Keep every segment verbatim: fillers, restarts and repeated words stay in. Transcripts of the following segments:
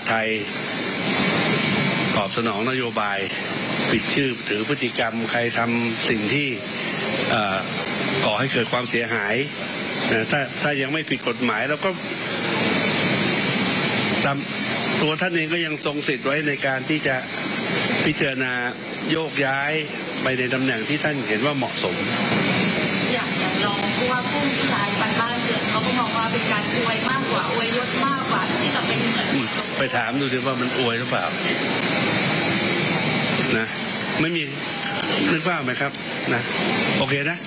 ไทยตอบสนองนโยบายปิดชื่อถือพฤติกรรมใครทำสิ่งที่ก่อให้เกิดความเสียหายถ้าถ้ายังไม่ผิดกฎหมายแล้วก็ตามตัวท่านเองก็ยังทรงสิทธิ์ไว้ในการที่จะพิจารณาโยกย้ายไปในตำแหน่งที่ท่านเห็นว่าเหมาะสมอย่างอย่างรองผู้ว่าผู้ที่ย้ายไปบ้านเกิดเขาก็มองว่าเป็นการอวยมากกว่าอวยยศมากกว่าที่จะเป็นเหมือนไปถามดูดิว่ามันอวยหรือเปล่านะไม่มีนึกว่าไหมครับนะโอเคนะ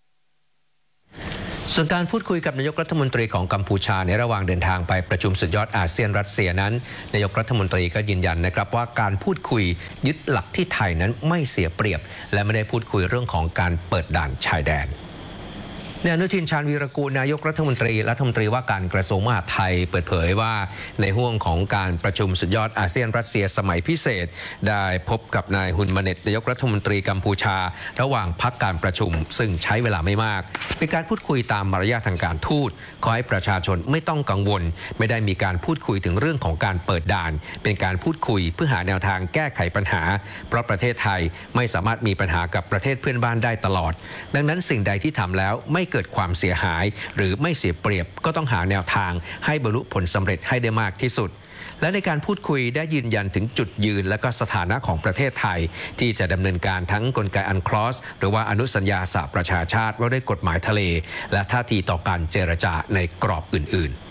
ส่วนการพูดคุยกับนายกรัฐมนตรีของกัมพูชาในระหว่างเดินทางไปประชุมสุดยอดอาเซียนรัสเซียนั้นนายกรัฐมนตรีก็ยืนยันนะครับว่าการพูดคุยยึดหลักที่ไทยนั้นไม่เสียเปรียบและไม่ได้พูดคุยเรื่องของการเปิดด่านชายแดนนายอนุทินชาญวีรกูลนายกรัฐมนตรีรัฐมนตรีว่าการกระทรวงมหาดไทยเปิดเผยว่าในห่วงของการประชุมสุดยอดอาเซียนรัสเซียสมัยพิเศษได้พบกับนายฮุนมาเน็ตนายกรัฐมนตรีกัมพูชาระหว่างพักการประชุมซึ่งใช้เวลาไม่มากเป็นการพูดคุยตามมารยาททางการทูตขอให้ประชาชนไม่ต้องกังวลไม่ได้มีการพูดคุยถึงเรื่องของการเปิดด่านเป็นการพูดคุยเพื่อหาแนวทางแก้ไขปัญหาเพราะประเทศไทยไม่สามารถมีปัญหากับประเทศเพื่อนบ้านได้ตลอดดังนั้นสิ่งใดที่ทำแล้วไม่เกิดความเสียหายหรือไม่เสียเปรียบก็ต้องหาแนวทางให้บรรลุผลสำเร็จให้ได้มากที่สุดและในการพูดคุยได้ยืนยันถึงจุดยืนและก็สถานะของประเทศไทยที่จะดำเนินการทั้งกลไกอันคลอสหรือว่าอนุสัญญาสหประชาชาติว่าด้วยกฎหมายทะเลและท่าทีต่อการเจรจาในกรอบอื่นๆ